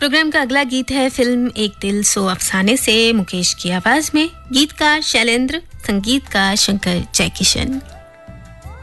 Programme का अगला गीत है फिल्म एक दिल सौ अफसाने से, मुकेश की आवाज में, गीतकार शैलेंद्र, संगीतकार शंकर जयकिशन।